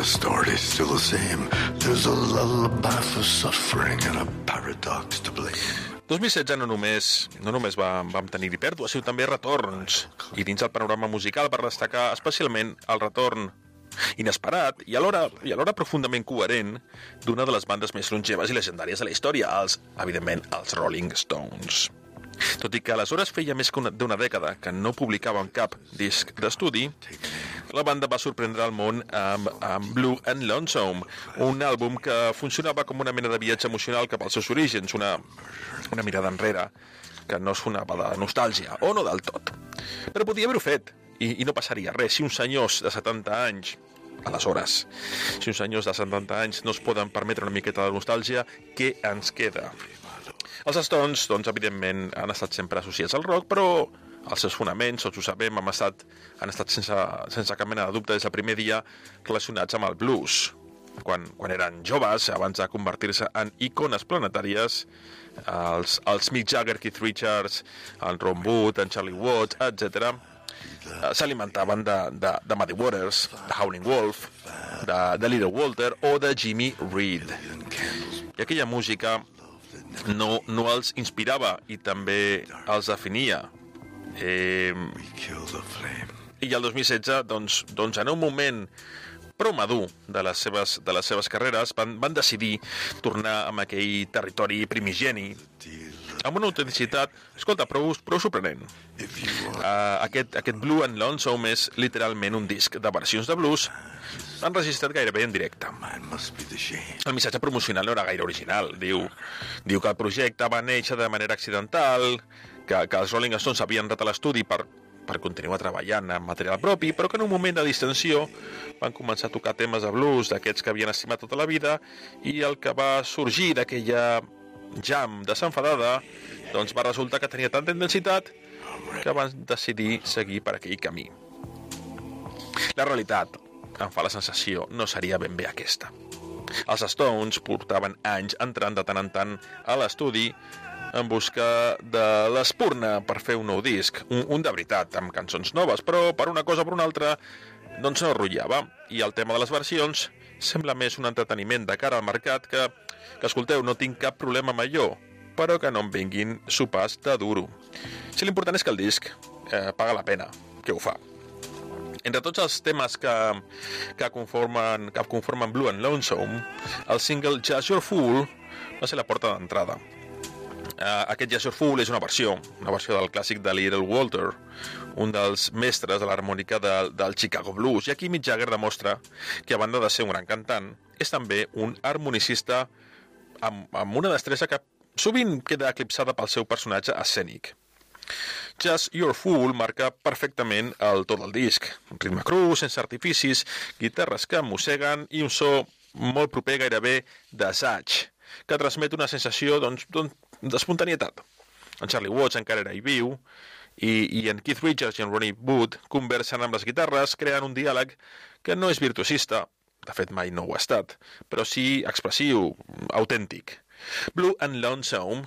the story's still the same. There's a lullaby for suffering and a paradox to blame. 2016 no només vam tenir-hi pèrdues, sinó també retorns. I dins el panorama musical per destacar especialment el retorn inesperat i alhora profundament coherent d'una de les bandes més longeves i legendàries de la història, evidentment, els Rolling Stones. Tot i que aleshores feia més d'una dècada que no publicaven cap disc d'estudi, la banda va sorprendre el món amb Blue and Lonesome, un àlbum que funcionava com una mena de viatge emocional cap als seus orígens, una mirada enrere que no sonava de nostàlgia, o no del tot. Però podia haver-ho fet, i no passaria res. Si uns senyors de 70 anys, aleshores, si uns senyors de 70 anys no es poden permetre una miqueta de nostàlgia, què ens queda? Els Stones, doncs, evidentment, han estat sempre associats al rock, però els seus fonaments, tots ho sabem, han estat sense cap mena de dubte des del primer dia relacionats amb el blues. Quan eren joves, abans de convertir-se en icones planetàries, els Mick Jagger, Keith Richards, en Ron Wood, en Charlie Watts, etc., s'alimentaven de Muddy Waters, de Howlin' Wolf, de Little Walter o de Jimmy Reed. I aquella música no els inspirava i també els definia. I el 2016, doncs en un moment prou madur de les seves carreres, van decidir tornar a aquell territori primigeni amb una autenticitat, escolta, prou sorprenent. Aquest Blue and Lonesome és literalment un disc de versions de blues enregistrat gairebé en directe. El missatge promocional no era gaire original. Diu que el projecte va néixer de manera accidental, que els Rolling Stones havien anat a l'estudi per continuar treballant amb material propi, però que en un moment de distensió van començar a tocar temes de blues d'aquests que havien estimat tota la vida, i el que va sorgir d'aquella jam desenfadada doncs va resultar que tenia tanta intensitat que van decidir seguir per aquell camí. La realitat, em fa la sensació, no seria ben bé aquesta. Els Stones portaven anys entrant de tant en tant a l'estudi en busca de l'espurna per fer un nou disc, un de veritat, amb cançons noves, però per una cosa o per una altra doncs no rotllava, i el tema de les versions sembla més un entreteniment de cara al mercat que escolteu, no tinc cap problema amb allò, però que no em vinguin sopars de duro. Si l'important és que el disc paga la pena, que ho fa. Entre tots els temes que conformen Blue and Lonesome, el single Just Your Fool va ser la porta d'entrada. Aquest Just Your Fool és una versió del clàssic de Little Walter, un dels mestres de l'harmònica del Chicago Blues, i aquí Mick Jagger demostra que, a banda de ser un gran cantant, és també un harmonicista amb una destresa que sovint queda eclipsada pel seu personatge escènic. Just Your Fool marca perfectament el to del disc, un ritme cru, sense artificis, guitarres que mosseguen i un so molt proper gairebé d'assaig, que transmet una sensació d'espontanietat. En Charlie Watts encara era viu, i en Keith Richards i en Ronnie Wood conversen amb les guitarres, creant un diàleg que no és virtuosista, de fet mai no ho ha estat, però sí expressiu, autèntic. Blue and Lonesome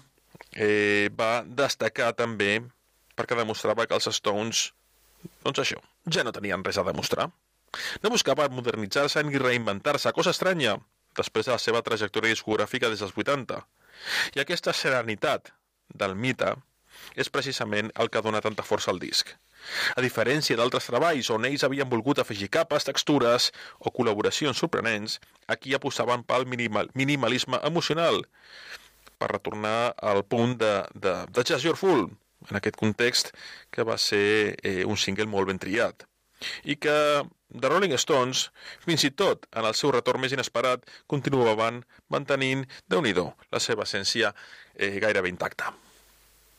va destacar també perquè demostrava que els Stones, doncs això, ja no tenien res a demostrar. No buscava modernitzar-se ni reinventar-se, cosa estranya, després de la seva trajectòria discogràfica des dels 80. I aquesta serenitat del mite és precisament el que dona tanta força al disc. A diferència d'altres treballs on ells havien volgut afegir capes, textures o col·laboracions sorprenents, aquí apostaven pel minimalisme emocional, per retornar al punt de Just Your Fool, en aquest context que va ser un single molt ben triat. I que The Rolling Stones, fins i tot en el seu retorn més inesperat, continuaven mantenint, Déu-n'hi-do, la seva essència gairebé intacta.